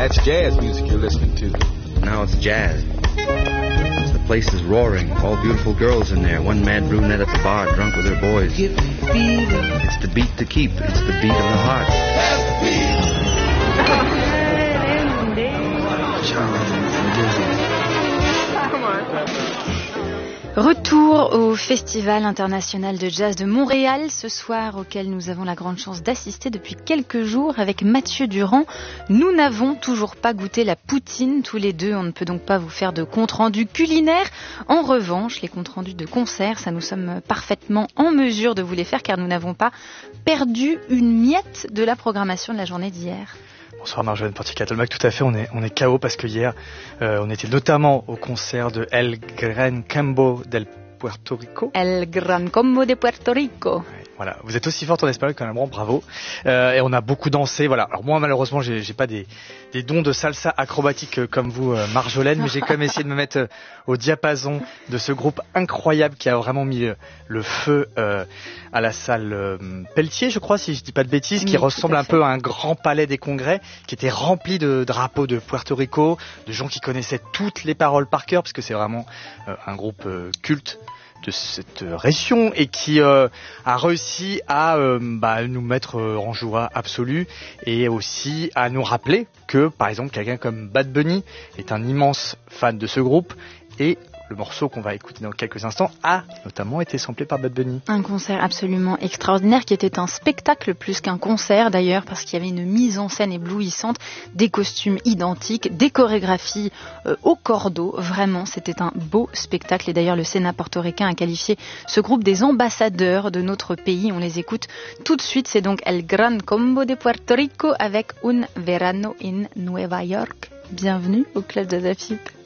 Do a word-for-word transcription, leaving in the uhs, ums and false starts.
That's jazz music you're listening to. Now it's jazz. The place is roaring. All beautiful girls in there. One mad brunette at the bar, drunk with her boys. It's the beat to keep. It's the beat of the heart. Retour au Festival international de jazz de Montréal ce soir, auquel nous avons la grande chance d'assister depuis quelques jours avec Mathieu Durand. Nous n'avons toujours pas goûté la poutine tous les deux, on ne peut donc pas vous faire de compte-rendu culinaire. En revanche, les comptes-rendus de concert, ça nous sommes parfaitement en mesure de vous les faire car nous n'avons pas perdu une miette de la programmation de la journée d'hier. Bonsoir Marjolaine Porticat-Tolmac, tout à fait, on est, on est K O parce que hier, euh, on était notamment au concert de El Gran Combo del Puerto Rico. El Gran Combo de Puerto Rico. Voilà, vous êtes aussi forte en espagnol qu'en allemand, bravo. Euh, et on a beaucoup dansé, voilà. Alors moi, malheureusement, j'ai, j'ai pas des, des dons de salsa acrobatique euh, comme vous, euh, Marjolaine, mais j'ai quand même essayé de me mettre euh, au diapason de ce groupe incroyable qui a vraiment mis euh, le feu euh, à la salle euh, Pelletier, je crois, si je dis pas de bêtises, oui, qui ressemble un peu à un grand palais des congrès, qui était rempli de drapeaux de Puerto Rico, de gens qui connaissaient toutes les paroles par cœur, parce que c'est vraiment euh, un groupe euh, culte de cette région et qui euh, a réussi à euh, bah, nous mettre euh, en joie absolue et aussi à nous rappeler que par exemple quelqu'un comme Bad Bunny est un immense fan de ce groupe et le morceau qu'on va écouter dans quelques instants a notamment été samplé par Bad Bunny. Un concert absolument extraordinaire qui était un spectacle plus qu'un concert d'ailleurs parce qu'il y avait une mise en scène éblouissante, des costumes identiques, des chorégraphies euh, au cordeau. Vraiment, c'était un beau spectacle et d'ailleurs le Sénat portoricain a qualifié ce groupe des ambassadeurs de notre pays. On les écoute tout de suite. C'est donc El Gran Combo de Puerto Rico avec Un Verano in Nueva York. Bienvenue au Club de Zafip.